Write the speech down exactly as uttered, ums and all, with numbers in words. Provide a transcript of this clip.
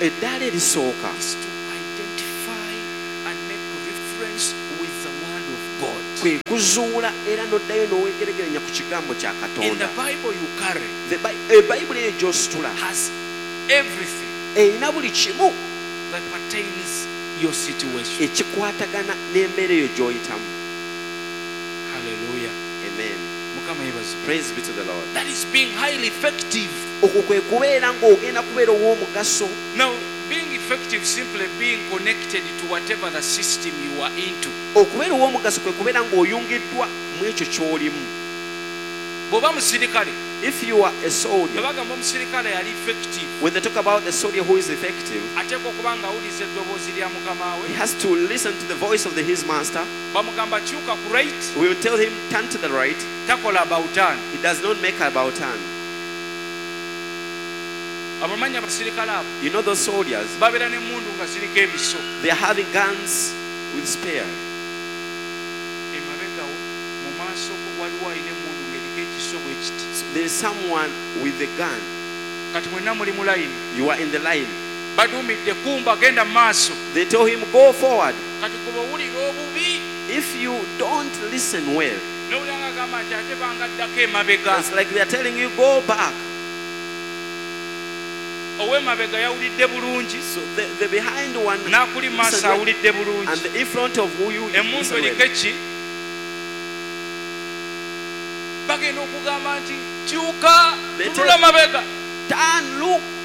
eddaala erisooka is to identify and make reference with the word of God. kwe kuzuula era n'oddayo n'oweegeregeranya ku kigambo kya In Katonda. the Bible you carry The Bi- ebayibuli eyo gy'ositula has everything erina buli kimu that pertains your situation. ekikwatagana n'embeera eyo gy'oyitamu. Hallelujah. Amen. Mukama yebazo. Praise be to the Lord. That is being highly effective. okwo kwe kubeera ng'ogenda kubeera ow'omugaso. Now, being effective simply being connected to whatever the system you are into. okubeera ow'omugaso kwe kubeera ng'oyungiddwa mu ekyo ky'olimu. Bw'oba musirikale, If you are a soldier, bagamba omusirikale yali effective, when they talk about the soldier who is effective, ateekwa okuba nga awuliriza eddoboozi lya mukama he we. has to listen to the voice of the, his master. Bamugamba kyuka ku right, We will tell him turn to the right. takola about turn. He does not make about turn. Abamanyi abasirikale abo You know those soldiers, babeera n'emmundu nga ziriko ebiso. they are having guns with spear. Emabegawo mu maaso go waliwo alina emmundu ng'eriko ekiso bwe kiti. So there is someone with a gun. Kati mwenna muli mu layini. You are in the line. Baduumidde kumba genda mu maaso. They tell him go forward. Kati kuba owulira obubi. If you don't listen well, N'owulira nga agamba nti ate bangaddako emabega. it's like they are telling you go back. Ow'emabega yawulidde bulungi. So the, the behind one N'akuli mu maaso listen well, awulidde and bulungi. the in front of who you Emmundu listen eriko well. eki? Bagenda okugamba nti kyuka They tunula tell- mabega. Turn, look